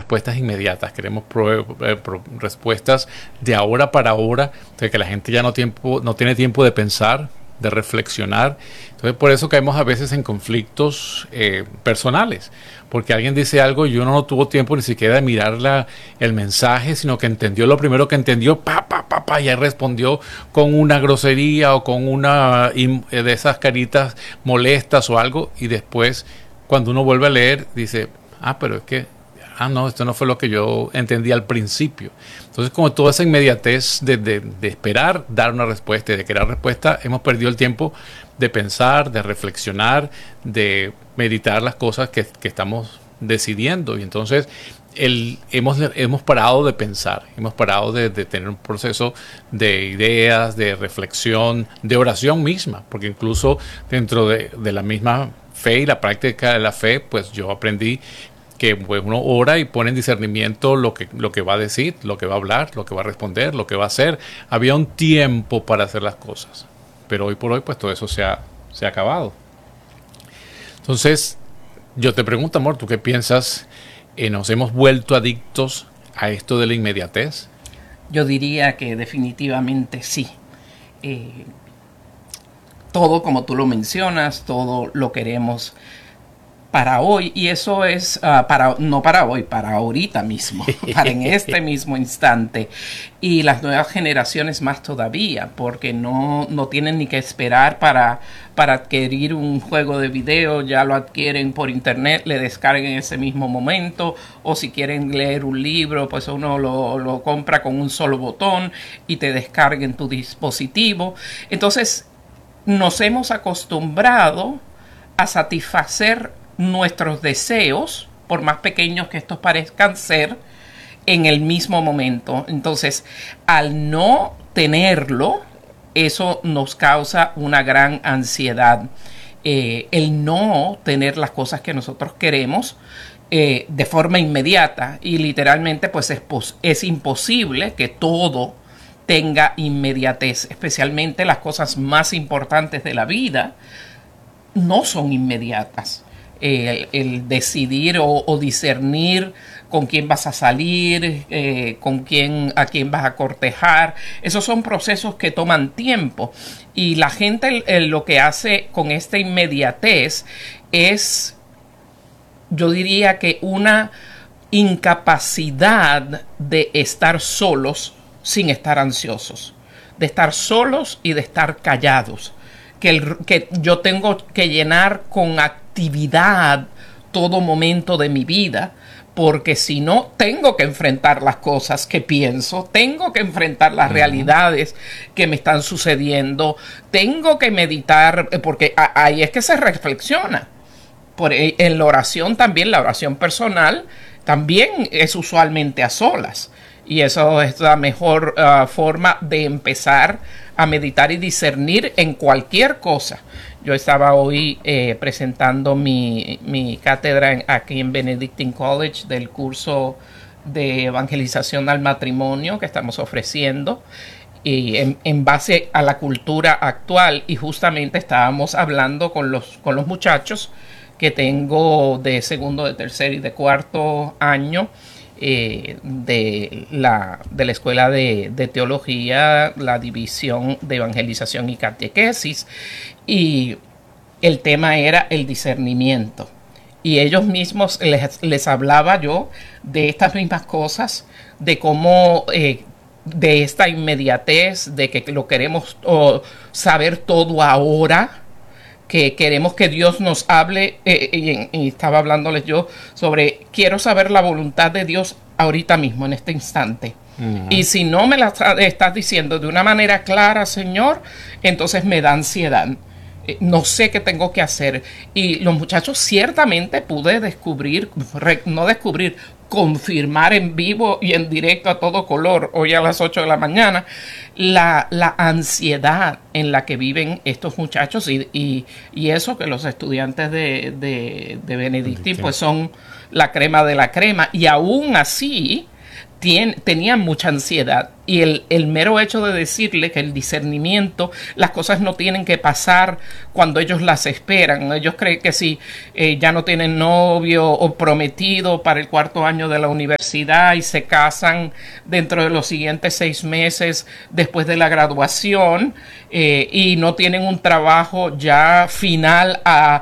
respuestas inmediatas, queremos respuestas de ahora para ahora, de que la gente ya no tiene tiempo de pensar, de reflexionar. Entonces por eso caemos a veces en conflictos personales, porque alguien dice algo y uno no tuvo tiempo ni siquiera de mirar el mensaje, sino que entendió lo primero que entendió, y ahí respondió con una grosería o con una de esas caritas molestas o algo, y después cuando uno vuelve a leer dice, pero es que no, esto no fue lo que yo entendí al principio. Entonces, como toda esa inmediatez de esperar dar una respuesta y de querer respuesta, hemos perdido el tiempo de pensar, de reflexionar, de meditar las cosas que estamos decidiendo. Y entonces hemos parado de pensar, hemos parado de tener un proceso de ideas, de reflexión, de oración misma, porque incluso dentro de la misma fe y la práctica de la fe, pues yo aprendí que pues, uno ora y pone en discernimiento lo que va a decir, lo que va a hablar, lo que va a responder, lo que va a hacer. Había un tiempo para hacer las cosas, pero hoy por hoy pues todo eso se ha acabado. Entonces yo te pregunto, amor, ¿tú qué piensas? ¿Nos hemos vuelto adictos a esto de la inmediatez? Yo diría que definitivamente sí. Todo, como tú lo mencionas, todo lo queremos para hoy, y eso es no para hoy, para ahorita mismo, para en este mismo instante, y las nuevas generaciones más todavía, porque no tienen ni que esperar para adquirir un juego de video, ya lo adquieren por internet, le descarguen en ese mismo momento, o si quieren leer un libro, pues uno lo compra con un solo botón y te descarga en tu dispositivo. Entonces nos hemos acostumbrado a satisfacer nuestros deseos, por más pequeños que estos parezcan ser, en el mismo momento. Entonces, al no tenerlo, eso nos causa una gran ansiedad. El no tener las cosas que nosotros queremos de forma inmediata, y literalmente pues es imposible que todo tenga inmediatez, especialmente las cosas más importantes de la vida no son inmediatas. El decidir o discernir con quién vas a salir, a quién vas a cortejar, esos son procesos que toman tiempo, y la gente lo que hace con esta inmediatez es, yo diría que una incapacidad de estar solos sin estar ansiosos, de estar solos y de estar callados, que yo tengo que llenar con actividad todo momento de mi vida, porque si no, tengo que enfrentar las cosas que pienso, tengo que enfrentar las realidades que me están sucediendo, tengo que meditar, porque ahí es que se reflexiona. En la oración también, la oración personal, también es usualmente a solas. Y eso es la mejor forma de empezar a meditar y discernir en cualquier cosa. Yo estaba hoy presentando mi cátedra aquí en Benedictine College del curso de evangelización al matrimonio que estamos ofreciendo, y en base a la cultura actual, y justamente estábamos hablando con los muchachos que tengo de segundo, de tercer y de cuarto año, de la escuela de teología, la división de evangelización y catequesis, y el tema era el discernimiento, y ellos mismos les hablaba yo de estas mismas cosas, de cómo de esta inmediatez, de que lo queremos saber todo ahora, que queremos que Dios nos hable, y estaba hablándoles yo sobre, quiero saber la voluntad de Dios ahorita mismo, en este instante. Y si no me la estás diciendo de una manera clara, Señor, entonces me da ansiedad. No sé qué tengo que hacer. Y los muchachos ciertamente pude confirmar en vivo y en directo a todo color, hoy a las 8 de la mañana, la ansiedad en la que viven estos muchachos, y eso que los estudiantes de Benedictine pues son la crema de la crema, y aún así tenían mucha ansiedad, y el mero hecho de decirle que el discernimiento, las cosas no tienen que pasar cuando ellos las esperan. Ellos creen que si ya no tienen novio o prometido para el 4º año de la universidad y se casan dentro de los siguientes 6 meses después de la graduación, y no tienen un trabajo ya final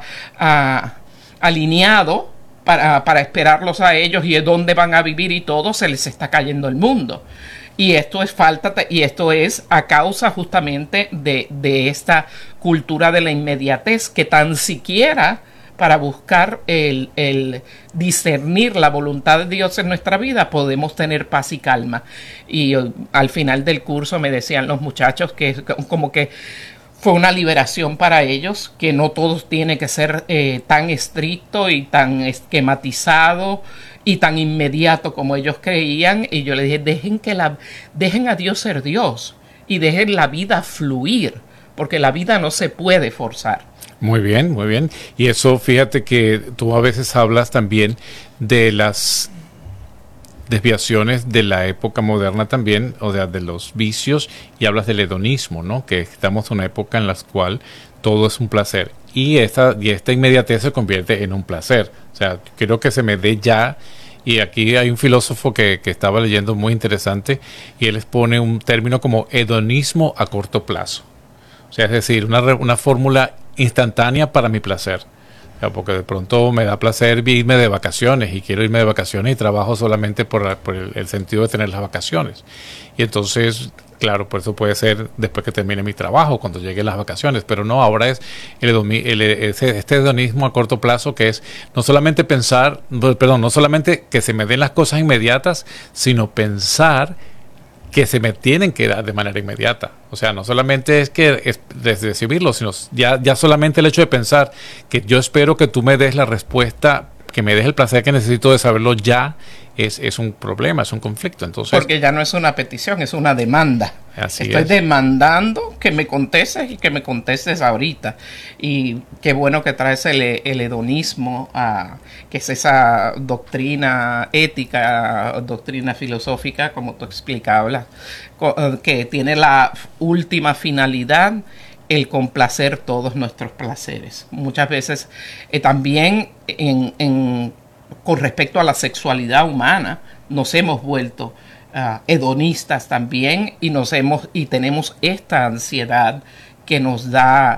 alineado para esperarlos a ellos y de dónde van a vivir y todo, se les está cayendo el mundo. Y esto es a causa justamente de esta cultura de la inmediatez, que tan siquiera para buscar el discernir la voluntad de Dios en nuestra vida podemos tener paz y calma. Y al final del curso me decían los muchachos que como que fue una liberación para ellos, que no todo tiene que ser tan estricto y tan esquematizado y tan inmediato como ellos creían. Y yo les dije, dejen a Dios ser Dios y dejen la vida fluir, porque la vida no se puede forzar. Muy bien, muy bien. Y eso, fíjate que tú a veces hablas también de las desviaciones de la época moderna también, o sea, de los vicios, y hablas del hedonismo, ¿no? Que estamos en una época en la cual todo es un placer, y esta inmediatez se convierte en un placer. O sea, quiero que se me dé ya. Y aquí hay un filósofo que estaba leyendo muy interesante, y él expone un término como hedonismo a corto plazo. O sea, es decir, una fórmula instantánea para mi placer. Porque de pronto me da placer irme de vacaciones, y quiero irme de vacaciones y trabajo solamente por el sentido de tener las vacaciones. Y entonces, claro, por eso puede ser después que termine mi trabajo, cuando lleguen las vacaciones. Pero no, ahora es este hedonismo a corto plazo, que es no solamente no solamente que se me den las cosas inmediatas, sino pensar que se me tienen que dar de manera inmediata. O sea, no solamente es recibirlo, sino ya solamente el hecho de pensar que yo espero que tú me des la respuesta, que me des el placer que necesito de saberlo ya, es un problema, es un conflicto. Entonces, porque ya no es una petición, es una demanda. Estoy demandando que me contestes, y que me contestes ahorita. Y qué bueno que traes el hedonismo, que es esa doctrina ética, doctrina filosófica, como tú explicabas, que tiene la última finalidad el complacer todos nuestros placeres. Muchas veces también con respecto a la sexualidad humana nos hemos vuelto hedonistas también, y tenemos esta ansiedad que nos da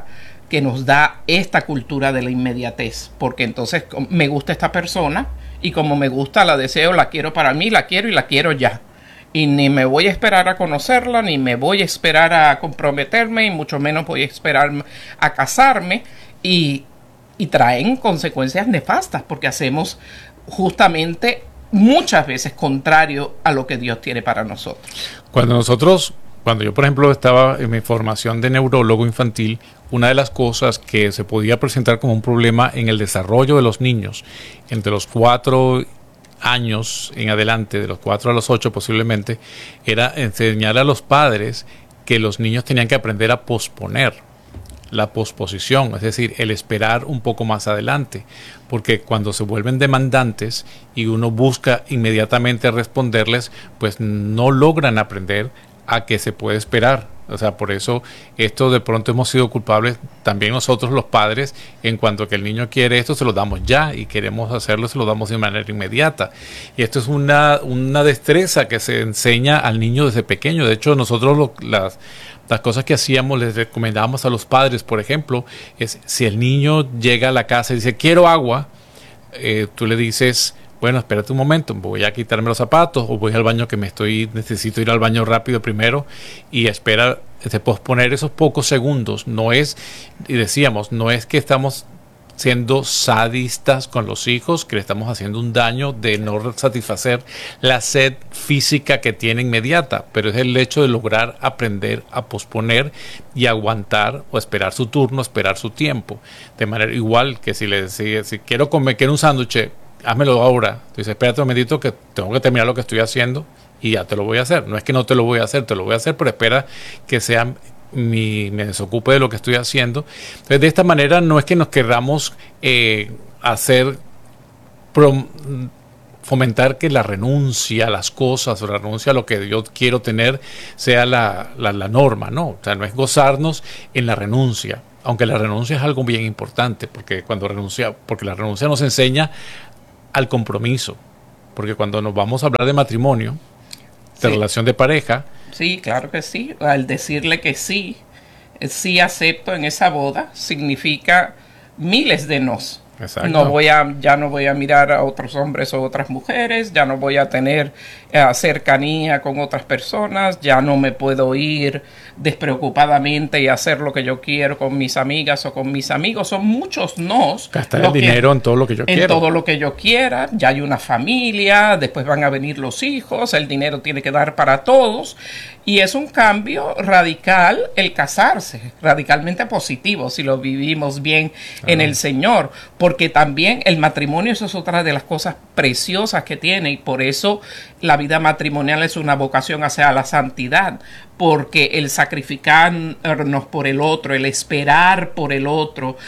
esta cultura de la inmediatez, porque entonces me gusta esta persona, y como me gusta, la deseo, la quiero para mí, la quiero y la quiero ya. Y ni me voy a esperar a conocerla, ni me voy a esperar a comprometerme, y mucho menos voy a esperar a casarme, y traen consecuencias nefastas, porque hacemos justamente muchas veces contrario a lo que Dios tiene para nosotros. Cuando yo, por ejemplo, estaba en mi formación de neurólogo infantil, una de las cosas que se podía presentar como un problema en el desarrollo de los niños entre los 4 años en adelante, de los 4 a los 8 posiblemente, era enseñar a los padres que los niños tenían que aprender a posponer. La posposición, es decir, el esperar un poco más adelante, porque cuando se vuelven demandantes y uno busca inmediatamente responderles, pues no logran aprender a que se puede esperar. O sea, por eso esto de pronto hemos sido culpables también nosotros los padres, en cuanto a que el niño quiere esto, se lo damos ya, y queremos hacerlo, se lo damos de manera inmediata. Y esto es una destreza que se enseña al niño desde pequeño. De hecho, nosotros las cosas que hacíamos, les recomendábamos a los padres, por ejemplo, es si el niño llega a la casa y dice, quiero agua, tú le dices, bueno, espérate un momento, voy a quitarme los zapatos, o voy al baño, que necesito ir al baño rápido primero, y espera, posponer esos pocos segundos. No es, y decíamos, no es que estamos siendo sadistas con los hijos, que le estamos haciendo un daño de no satisfacer la sed física que tiene inmediata, pero es el hecho de lograr aprender a posponer y aguantar, o esperar su turno, esperar su tiempo. De manera igual que si le decía, si quiero un sándwich, házmelo ahora. Tú dices, espérate un momentito, que tengo que terminar lo que estoy haciendo y ya te lo voy a hacer. No es que no te lo voy a hacer, te lo voy a hacer, pero espera que me desocupe de lo que estoy haciendo. Entonces, de esta manera no es que nos queramos fomentar que la renuncia a las cosas o la renuncia a lo que yo quiero tener sea la norma, ¿no? O sea, no es gozarnos en la renuncia, aunque la renuncia es algo bien importante, porque la renuncia nos enseña al compromiso, porque cuando nos vamos a hablar de matrimonio, de relación de pareja. Sí, claro que sí. Al decirle que sí, sí acepto en esa boda, significa miles de nos. Exacto. Ya no voy a mirar a otros hombres o otras mujeres, ya no voy a tener cercanía con otras personas, ya no me puedo ir despreocupadamente y hacer lo que yo quiero con mis amigas o con mis amigos. Son muchos nos. Gastar el dinero en todo lo que yo quiero. En todo lo que yo quiera. Ya hay una familia, después van a venir los hijos, el dinero tiene que dar para todos. Y es un cambio radical el casarse, radicalmente positivo si lo vivimos bien en el Señor, porque también el matrimonio, eso es otra de las cosas preciosas que tiene, y por eso la vida matrimonial es una vocación hacia la santidad, porque el sacrificarnos por el otro, el esperar por el otro,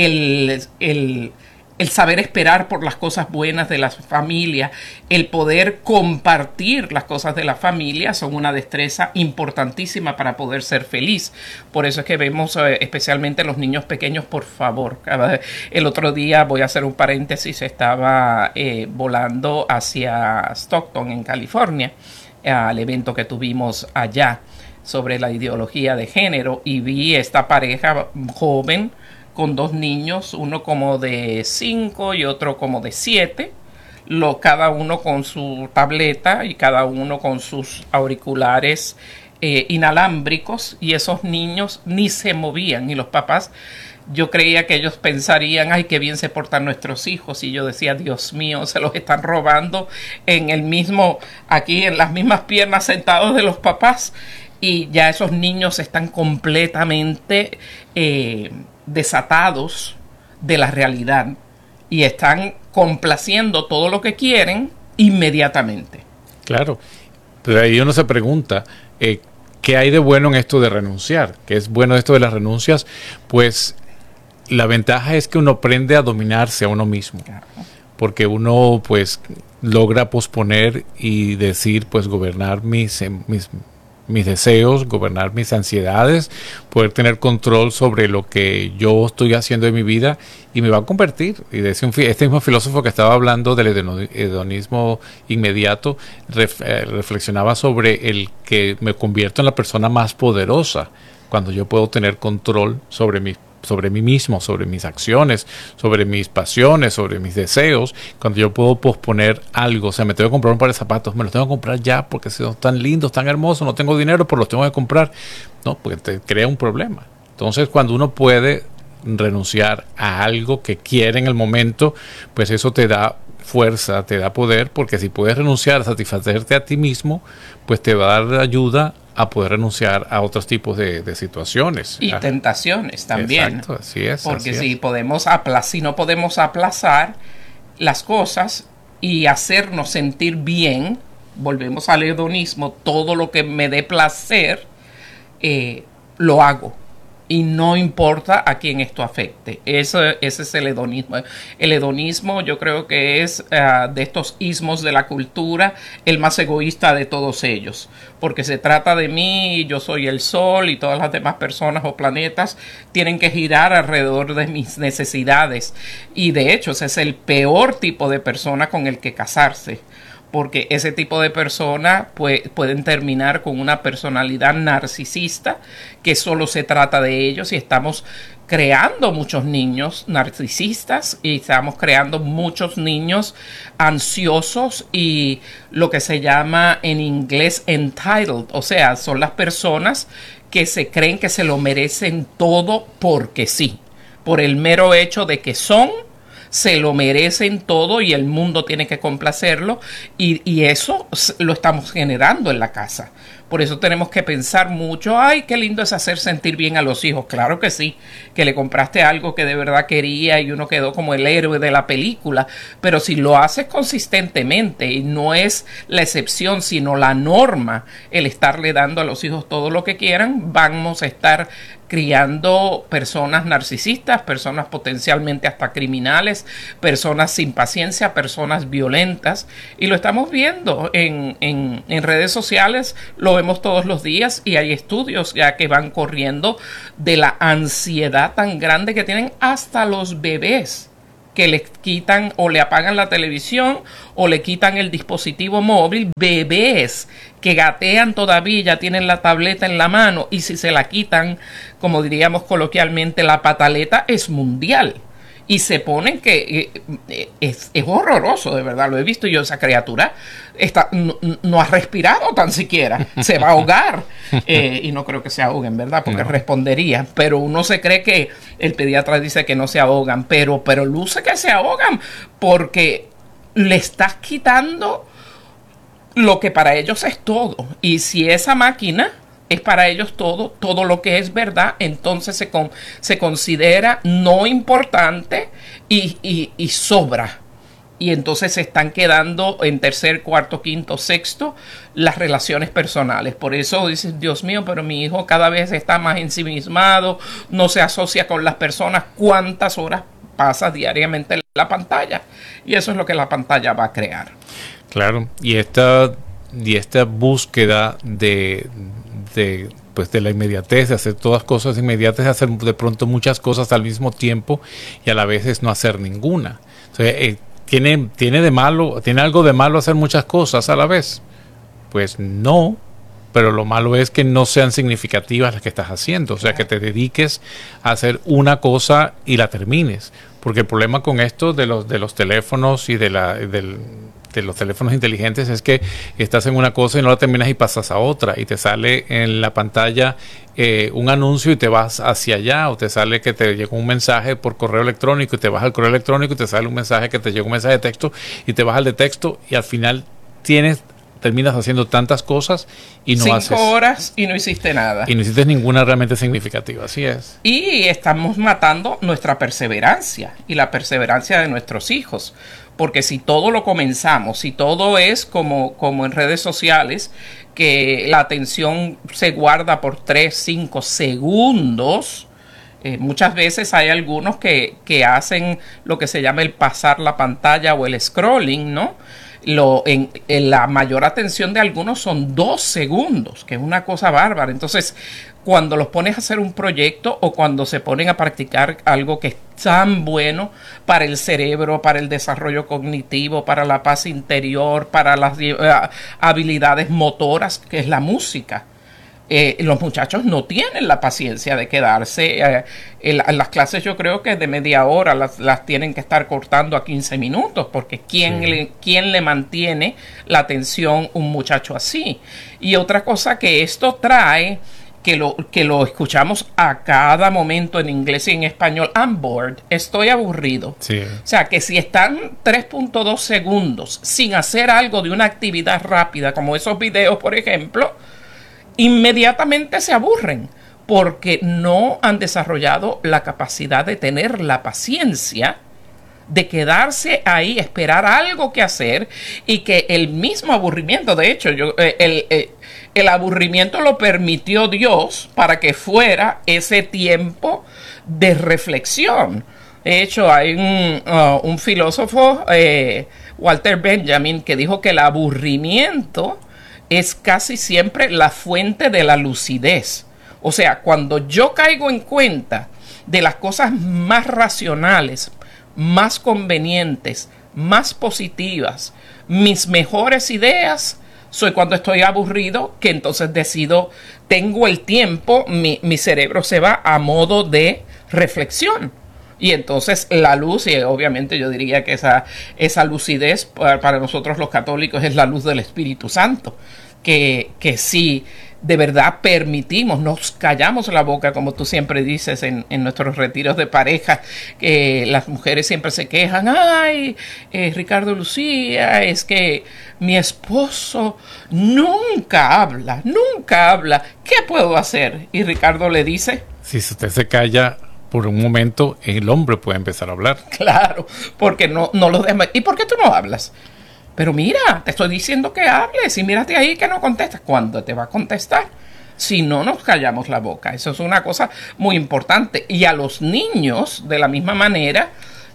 el saber esperar por las cosas buenas de la familia, el poder compartir las cosas de la familia son una destreza importantísima para poder ser feliz. Por eso es que vemos especialmente los niños pequeños, por favor. El otro día, voy a hacer un paréntesis, estaba volando hacia Stockton, en California, al evento que tuvimos allá sobre la ideología de género, y vi esta pareja joven con dos niños, uno como de 5 y otro como de 7, cada uno con su tableta y cada uno con sus auriculares inalámbricos, y esos niños ni se movían, y los papás, yo creía que ellos pensarían, ay, qué bien se portan nuestros hijos, y yo decía, Dios mío, se los están robando aquí en las mismas piernas sentados de los papás, y ya esos niños están completamente desatados de la realidad y están complaciendo todo lo que quieren inmediatamente. Claro, pero ahí uno se pregunta, ¿qué hay de bueno en esto de renunciar? ¿Qué es bueno esto de las renuncias? Pues la ventaja es que uno aprende a dominarse a uno mismo, claro, porque uno pues logra posponer y decir, pues gobernar mis deseos, gobernar mis ansiedades, poder tener control sobre lo que yo estoy haciendo en mi vida, y me va a convertir. Y decía este mismo filósofo que estaba hablando del hedonismo inmediato, reflexionaba sobre el que me convierto en la persona más poderosa cuando yo puedo tener control sobre mí mismo, sobre mis acciones, sobre mis pasiones, sobre mis deseos, cuando yo puedo posponer algo. O sea, me tengo que comprar un par de zapatos, me los tengo que comprar ya porque son tan lindos, tan hermosos, no tengo dinero, pero los tengo que comprar. No, porque te crea un problema. Entonces, cuando uno puede renunciar a algo que quiere en el momento, pues eso te da fuerza, te da poder, porque si puedes renunciar a satisfacerte a ti mismo, pues te va a dar ayuda a poder renunciar a otros tipos de situaciones. Y tentaciones también. Exacto, así es. Porque así si no podemos aplazar las cosas y hacernos sentir bien, volvemos al hedonismo, todo lo que me dé placer, lo hago. Y no importa a quién esto afecte. Ese es el hedonismo. El hedonismo, yo creo que es de estos ismos de la cultura el más egoísta de todos ellos. Porque se trata de mí, yo soy el sol, y todas las demás personas o planetas tienen que girar alrededor de mis necesidades. Y de hecho, ese es el peor tipo de persona con el que casarse. Porque ese tipo de personas pueden terminar con una personalidad narcisista que solo se trata de ellos, y estamos creando muchos niños narcisistas y estamos creando muchos niños ansiosos y lo que se llama en inglés entitled, o sea, son las personas que se creen que se lo merecen todo porque sí, por el mero hecho de que se lo merecen todo y el mundo tiene que complacerlo, y eso lo estamos generando en la casa, Por eso tenemos que pensar mucho, ay, qué lindo es hacer sentir bien a los hijos. Claro que sí, que le compraste algo que de verdad quería y uno quedó como el héroe de la película, pero si lo haces consistentemente y no es la excepción sino la norma el estarle dando a los hijos todo lo que quieran, vamos a estar criando personas narcisistas, personas potencialmente hasta criminales, personas sin paciencia, personas violentas, y lo estamos viendo en redes sociales, lo vemos todos los días, y hay estudios ya que van corriendo de la ansiedad tan grande que tienen hasta los bebés, que les quitan o le apagan la televisión o le quitan el dispositivo móvil. Bebés que gatean todavía, ya tienen la tableta en la mano, y si se la quitan, como diríamos coloquialmente, la pataleta es mundial. Y se ponen que es horroroso, de verdad, lo he visto yo. Esa criatura no ha respirado tan siquiera, se va a ahogar, y no creo que se ahoguen, ¿verdad? Porque respondería, pero uno se cree que el pediatra dice que no se ahogan, pero luce que se ahogan, porque le estás quitando lo que para ellos es todo. Y si esa máquina es para ellos todo lo que es verdad, entonces se considera no importante y sobra. Y entonces se están quedando en tercer, cuarto, quinto, sexto las relaciones personales. Por eso dices, Dios mío, pero mi hijo cada vez está más ensimismado, no se asocia con las personas. ¿Cuántas horas pasa diariamente en la pantalla? Y eso es lo que la pantalla va a crear. Claro, y esta búsqueda de la inmediatez, de hacer todas cosas inmediatas, de hacer de pronto muchas cosas al mismo tiempo y a la vez es no hacer ninguna. Entonces, ¿tiene algo de malo hacer muchas cosas a la vez? Pues no, pero lo malo es que no sean significativas las que estás haciendo, o sea, que te dediques a hacer una cosa y la termines. Porque el problema con esto de los teléfonos y de los teléfonos inteligentes es que estás en una cosa y no la terminas y pasas a otra, y te sale en la pantalla un anuncio y te vas hacia allá, o te sale que te llegó un mensaje por correo electrónico y te vas al correo electrónico y te sale un mensaje que te llegó un mensaje de texto y te vas al de texto, y al final terminas haciendo tantas cosas y no haces 5 horas y no hiciste nada. Y no hiciste ninguna realmente significativa, así es. Y estamos matando nuestra perseverancia y la perseverancia de nuestros hijos. Porque si todo lo comenzamos, si todo es como en redes sociales, que la atención se guarda por 3, 5 segundos, muchas veces hay algunos que hacen lo que se llama el pasar la pantalla o el scrolling, ¿no? En la mayor atención de algunos son 2 segundos, que es una cosa bárbara. Entonces, cuando los pones a hacer un proyecto o cuando se ponen a practicar algo que es tan bueno para el cerebro, para el desarrollo cognitivo, para la paz interior, para las habilidades motoras, que es la música, los muchachos no tienen la paciencia de quedarse. En las clases yo creo que de media hora las tienen que estar cortando a 15 minutos, porque ¿quién le mantiene la atención a un muchacho así? Y otra cosa que esto trae, que lo escuchamos a cada momento en inglés y en español, I'm bored, estoy aburrido. Sí. O sea, que si están 3.2 segundos sin hacer algo de una actividad rápida, como esos videos, por ejemplo, inmediatamente se aburren, porque no han desarrollado la capacidad de tener la paciencia de quedarse ahí, esperar algo que hacer, y que el mismo aburrimiento, de hecho, el aburrimiento lo permitió Dios para que fuera ese tiempo de reflexión. De hecho, hay un filósofo, Walter Benjamin, que dijo que el aburrimiento es casi siempre la fuente de la lucidez. O sea, cuando yo caigo en cuenta de las cosas más racionales, más convenientes, más positivas, mis mejores ideas, soy cuando estoy aburrido, que entonces decido, tengo el tiempo, mi cerebro se va a modo de reflexión. Y entonces la luz, y obviamente yo diría que esa lucidez para nosotros los católicos es la luz del Espíritu Santo. que si de verdad permitimos, nos callamos la boca, como tú siempre dices en nuestros retiros de pareja, que las mujeres siempre se quejan, ay, Ricardo, Lucía, es que mi esposo nunca habla, ¿qué puedo hacer? Y Ricardo le dice, si usted se calla por un momento, el hombre puede empezar a hablar. Claro, porque no lo dejas. ¿Y por qué tú no hablas? Pero mira, te estoy diciendo que hables y mírate ahí que no contestas. ¿Cuándo te va a contestar? Si no nos callamos la boca. Eso es una cosa muy importante. Y a los niños, de la misma manera,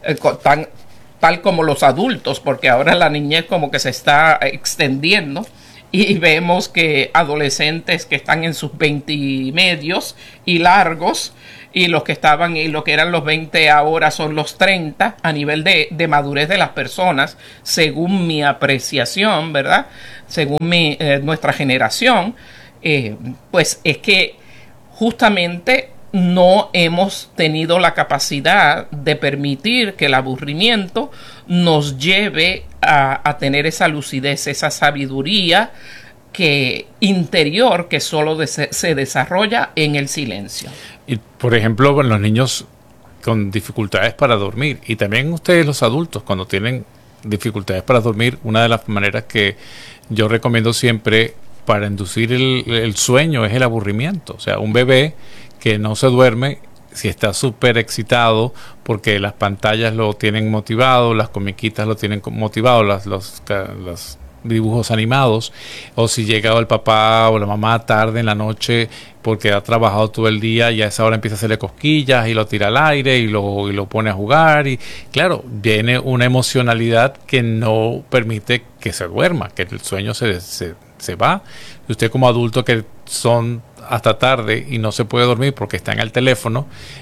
tal como los adultos, porque ahora la niñez como que se está extendiendo y vemos que adolescentes que están en sus 20 y medios y largos, y los que estaban y lo que eran los 20 ahora son los 30 a nivel de madurez de las personas, según mi apreciación, ¿verdad? Según nuestra generación, pues es que justamente no hemos tenido la capacidad de permitir que el aburrimiento nos lleve a tener esa lucidez, esa sabiduría interior que solo se desarrolla en el silencio. Y por ejemplo, bueno, los niños con dificultades para dormir, y también ustedes los adultos cuando tienen dificultades para dormir, una de las maneras que yo recomiendo siempre para inducir el sueño es el aburrimiento. O sea, un bebé que no se duerme, si está súper excitado porque las pantallas lo tienen motivado, las comiquitas lo tienen motivado, los dibujos animados, o si llega el papá o la mamá tarde en la noche porque ha trabajado todo el día y a esa hora empieza a hacerle cosquillas y lo tira al aire y lo pone a jugar, y claro, viene una emocionalidad que no permite que se duerma, que el sueño se va. Y usted como adulto que son hasta tarde y no se puede dormir porque está en el teléfono,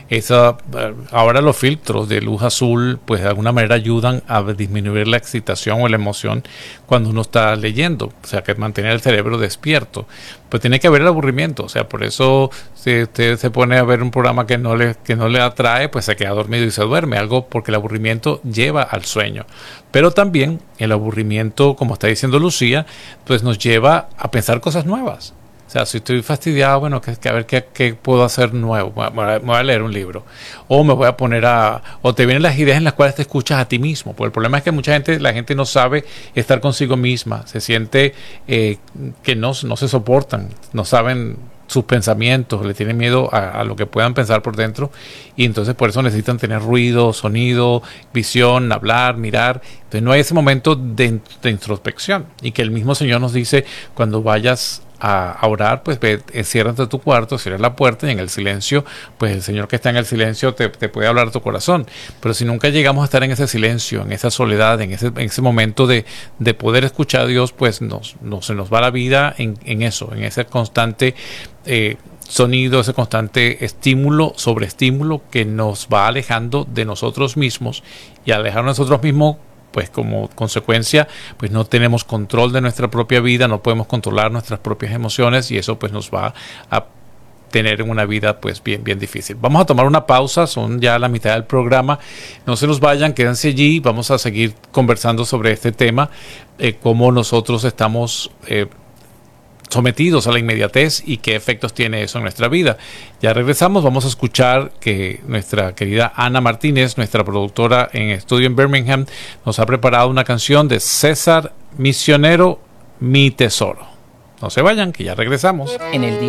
ahora los filtros de luz azul pues de alguna manera ayudan a disminuir la excitación o la emoción cuando uno está leyendo, o sea, que mantener el cerebro despierto. Pues tiene que haber el aburrimiento, o sea, por eso si usted se pone a ver un programa que no le atrae, pues se queda dormido y se duerme, algo porque el aburrimiento lleva al sueño. Pero también el aburrimiento, como está diciendo Lucía, pues nos lleva a pensar cosas nuevas. O sea, si estoy fastidiado, bueno, a ver qué puedo hacer nuevo. Me voy a leer un libro. O me voy a poner o te vienen las ideas en las cuales te escuchas a ti mismo. Porque el problema es que la gente no sabe estar consigo misma. Se siente que no se soportan, no saben sus pensamientos, le tienen miedo a lo que puedan pensar por dentro. Y entonces por eso necesitan tener ruido, sonido, visión, hablar, mirar. Entonces no hay ese momento de introspección. Y que el mismo Señor nos dice, cuando vayas a orar, pues enciérrate tu cuarto, cierra la puerta y en el silencio, pues el Señor que está en el silencio te puede hablar a tu corazón. Pero si nunca llegamos a estar en ese silencio, en esa soledad, en ese momento de poder escuchar a Dios, pues se nos va la vida en eso, en ese constante sonido, ese constante estímulo sobre estímulo que nos va alejando de nosotros mismos, y al alejarnos de nosotros mismos, pues como consecuencia, pues no tenemos control de nuestra propia vida, no podemos controlar nuestras propias emociones, y eso pues nos va a tener una vida pues bien difícil. Vamos a tomar una pausa, son ya la mitad del programa, no se nos vayan, quédense allí, vamos a seguir conversando sobre este tema, cómo nosotros estamos sometidos a la inmediatez y qué efectos tiene eso en nuestra vida. Ya regresamos, vamos a escuchar que nuestra querida Ana Martínez, nuestra productora en estudio en Birmingham, nos ha preparado una canción de César Misionero, Mi Tesoro. No se vayan, que ya regresamos. En el día